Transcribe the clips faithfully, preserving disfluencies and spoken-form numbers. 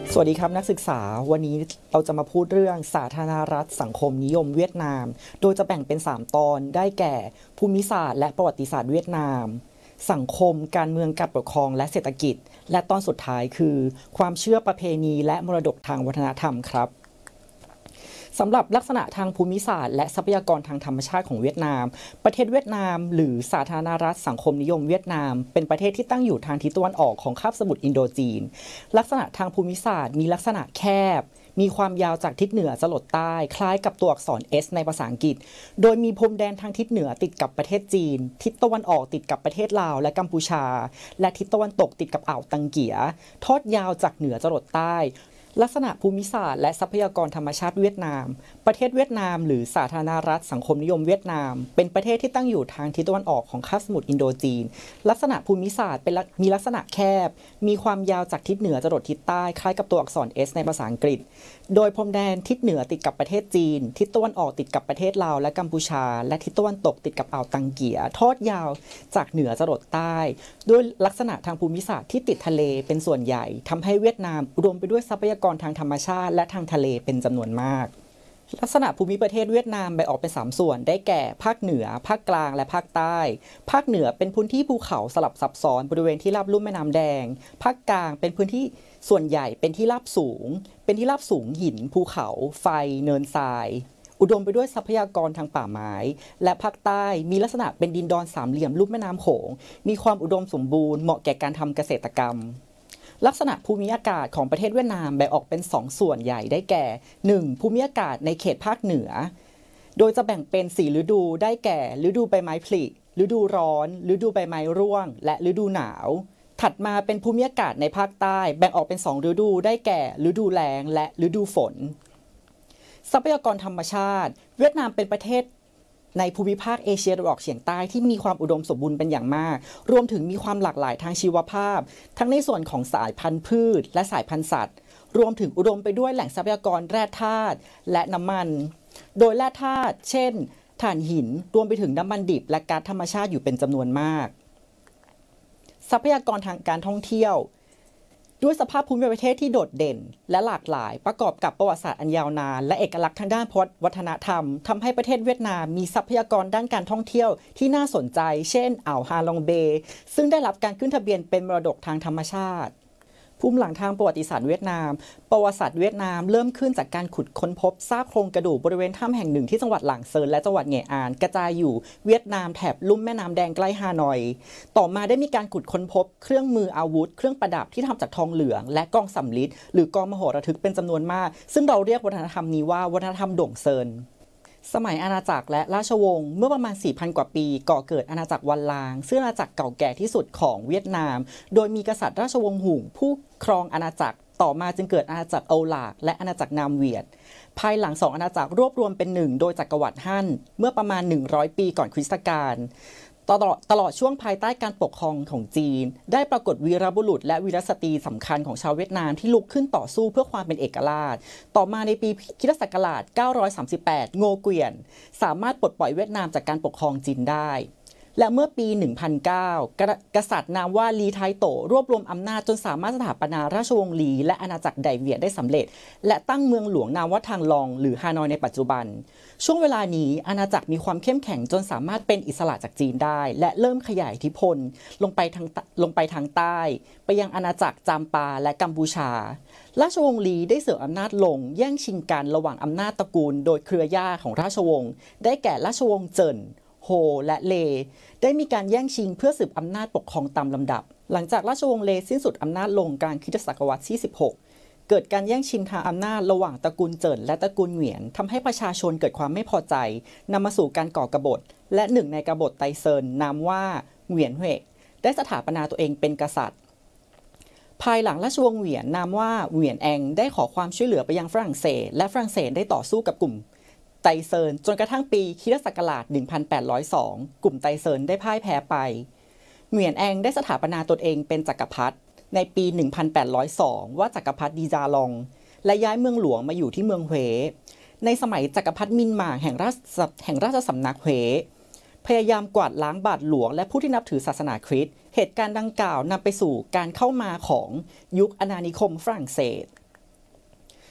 สวัสดีครับนักศึกษาวันนี้เราจะมาพูดเรื่องสาธารณรัฐสังคมนิยมเวียดนามโดยจะแบ่งเป็นสามตอนได้แก่ภูมิศาสตร์และประวัติศาสตร์เวียดนามสังคมการเมืองการปกครองและเศรษฐกิจและตอนสุดท้ายคือความเชื่อประเพณีและมรดกทางวัฒนธรรมครับสำหรับลักษณะทางภูมิศาสตร์และทรัพยากรทางธรรมชาติของเวียดนามประเทศเวียดนามหรือสาธารณรัฐสังคมนิยมเวียดนามเป็นประเทศที่ตั้งอยู่ทางทิศตะวันออกของคาบสมุทรอินโดจีนลักษณะทางภูมิศาสตร์มีลักษณะแคบมีความยาวจากทิศเหนือจรดใต้คล้ายกับตัวอักษร S ในภาษาอังกฤษโดยมีพรมแดนทางทิศเหนือติดกับประเทศจีนทิศตะวันออกติดกับประเทศลาวและกัมพูชาและทิศตะวันตกติดกับอ่าวตังเกียทอดยาวจากเหนือจรดใต้ลักษณะภูมิศาสตร์และทรัพยากรธรรมชาติเวียดนามประเทศเวียดนามหรือสาธารณรัฐสังคมนิยมเวียดนามเป็นประเทศที่ตั้งอยู่ทางทิศตะวันออกของคาบสมุทรอินโดจีนลักษณะภูมิศาสตร์เป็นมีลักษณะแคบมีความยาวจากทิศเหนือจรดทิศใต้คล้ายกับตัวอักษร S ในภาษาอังกฤษโดยพรมแดนทิศเหนือติดกับประเทศจีนทิศตะวันออกติดกับประเทศลาวและกัมพูชาและทิศตะวันตกติดกับอ่าวตังเกียทอดยาวจากเหนือจรดใต้ด้วยลักษณะทางภูมิศาสตร์ที่ติดทะเลเป็นส่วนใหญ่ทำให้เวียดนามอุดมไปด้วยทรัพยากรทางธรรมชาติและทางทะเลเป็นจำนวนมากลักษณะภูมิประเทศเวียดนามแบ่งออกเป็นสามส่วนได้แก่ภาคเหนือภาคกลางและภาคใต้ภาคเหนือเป็นพื้นที่ภูเขาสลับซับซ้อนบริเวณที่ราบลุ่มแม่น้ำแดงภาคกลางเป็นพื้นที่ส่วนใหญ่เป็นที่ราบสูงเป็นที่ราบสูงหินภูเขาไฟเนินทรายอุดมไปด้วยทรัพยากรทางป่าไม้และภาคใต้มีลักษณะเป็นดินดอนสามเหลี่ยมลุ่มแม่น้ำโขงมีความอุดมสมบูรณ์เหมาะแก่การทำเกษตรกรรมลักษณะภูมิอากาศของประเทศเวียดนามแบ่งออกเป็นสองส่วนใหญ่ได้แก่ หนึ่ง. ภูมิอากาศในเขตภาคเหนือโดยจะแบ่งเป็นสี่ฤดูได้แก่ฤดูใบไม้ผลิฤดูร้อนฤดูใบไม้ร่วงและฤดูหนาวถัดมาเป็นภูมิอากาศในภาคใต้แบ่งออกเป็นสองฤดูได้แก่ฤดูแล้งและฤดูฝนทรัพยากรธรรมชาติเวียดนามเป็นประเทศในภูมิภาคเอเชียตะวันออกเฉียงใต้ที่มีความอุดมสมบูรณ์เป็นอย่างมากรวมถึงมีความหลากหลายทางชีวภาพทั้งในส่วนของสายพันธุ์พืชและสายพันธุ์สัตว์รวมถึงอุดมไปด้วยแหล่งทรัพยากรแร่ธาตุและน้ำมันโดยแร่ธาตุเช่นถ่านหินรวมไปถึงน้ำมันดิบและก๊าซธรรมชาติอยู่เป็นจำนวนมากทรัพยากรทางการท่องเที่ยวด้วยสภาพภูมิประเทศที่โดดเด่นและหลากหลายประกอบกับประวัติศาสตร์อันยาวนานและเอกลักษณ์ทางด้านวัฒนธรรมทำให้ประเทศเวียดนามมีทรัพยากรด้านการท่องเที่ยวที่น่าสนใจเช่นอ่าวฮาลองเบย์ซึ่งได้รับการขึ้นทะเบียนเป็นมรดกทางธรรมชาติภูมิหลังทางประวัติศาสตร์เวียดนามประวัติศาสตร์เวียดนามเริ่มขึ้นจากการขุดค้นพบซากโครงกระดูกบริเวณถ้ำแห่งหนึ่งที่จังหวัดหลางเซินและจังหวัดเหงี่ยอานกระจายอยู่เวียดนามแถบลุ่มแม่น้ำแดงใกล้ฮานอยต่อมาได้มีการขุดค้นพบเครื่องมืออาวุธเครื่องประดับที่ทำจากทองเหลืองและกองสำริดหรือกองมโหระทึกเป็นจำนวนมากซึ่งเราเรียกวัฒนธรรมนี้ว่าวัฒนธรรมโด่งเซินสมัยอาณาจักรและราชวงศ์เมื่อประมาณ สี่พัน กว่าปีก่อเกิดอาณาจักรวัลลางซึ่งอาณาจักรเก่าแก่ที่สุดของเวียดนามโดยมีกษัตริย์ราชวงศ์หุงผู้ครองอาณาจักรต่อมาจึงเกิดอาณาจักรโอหลากและอาณาจักรนามเวียดภายหลังสองอาณาจักรรวบรวมเป็นหนึ่งโดยจักรวรรดิฮั่นเมื่อประมาณหนึ่งร้อยปีก่อนคริสตกาลตลอดตลอดช่วงภายใต้การปกครองของจีนได้ปรากฏวีรบุรุษและวีรสตรีสำคัญของชาวเวียดนามที่ลุกขึ้นต่อสู้เพื่อความเป็นเอกราชต่อมาในปีคริสตศักราชเก้าร้อยสามสิบแปดโงเกวียนสามารถปลดปล่อยเวียดนามจากการปกครองจีนได้และเมื่อปี หนึ่งพันเก้า กษัตริย์นามว่าลีไทโตรวบรวมอำนาจจนสามารถสถาปนาราชวงศ์ลีและอาณาจักรไดเวียดได้สำเร็จและตั้งเมืองหลวงนามว่าทางลองหรือฮานอยในปัจจุบันช่วงเวลานี้อาณาจักรมีความเข้มแข็งจนสามารถเป็นอิสระจากจีนได้และเริ่มขยายอิทธิพลลงไปทางลงไปทางใต้ไปยังอาณาจักรจามปาและกัมพูชาราชวงศ์ลีได้เสริมอำนาจลงแย่งชิงกันระหว่างอำนาจตระกูลโดยเครือญาติของราชวงศ์ได้แก่ราชวงศ์เจินโฮและเลได้มีการแย่งชิงเพื่อสืบอำนาจปกครองตามลำดับหลังจากราชวงศ์เลสิ้นสุดอำนาจลงกลางคริสตศตวรรษที่สิบหกเกิดการแย่งชิงทางอำนาจระหว่างตระกูลเจินและตระกูลเหวียนทำให้ประชาชนเกิดความไม่พอใจนำมาสู่การก่อกบฏและหนึ่งในกบฏไตเซินนามว่าเหวียนเฮกได้สถาปนาตัวเองเป็นกษัตริย์ภายหลังราชวงศ์เหวียนนามว่าเหวียนแองได้ขอความช่วยเหลือไปยังฝรั่งเศสและฝรั่งเศสได้ต่อสู้กับกลุ่มไตเซินจนกระทั่งปีคริสตศักราช หนึ่งพันแปดร้อยสอง กลุ่มไตเซินได้พ่ายแพ้ไปเหวียนแองได้สถาปนาตนเองเป็นจักรพรรดิในปี หนึ่งพันแปดร้อยสอง ว่าจักรพรรดิดีจาลองและย้ายเมืองหลวงมาอยู่ที่เมืองเฮในสมัยจักรพรรดิมินหม่างแห่งราชแห่งราชสำนักเฮพยายามกวาดล้างบาทหลวงและผู้ที่นับถือศาสนาคริสต์เหตุการณ์ดังกล่าวนำไปสู่การเข้ามาของยุคอาณานิคมฝรั่งเศส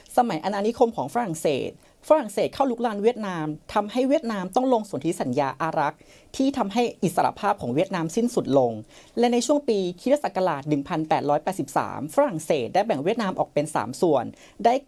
สมัยอาณานิคมของฝรั่งเศสฝรั่งเศสเข้าลุกรานเวียดนามทำให้เวียดนามต้องลงสนธิสัญญาอารักษ์ที่ทำให้อิสรภาพของเวียดนามสิ้นสุดลงและในช่วงปีคริสตศักราชหนึ่งพันแปดร้อยแปดสิบสามฝรั่งเศสได้แบ่งเวียดนามออกเป็นสามส่วนได้